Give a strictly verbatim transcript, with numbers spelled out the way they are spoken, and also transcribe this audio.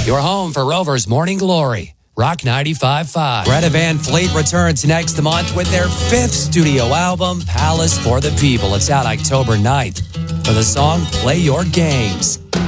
Your home for Rover's Morning Glory. Rock ninety-five point five. Greta Van Fleet returns next month with their fifth studio album, Palace for the People. It's out October ninth. For the song, Play Your Games.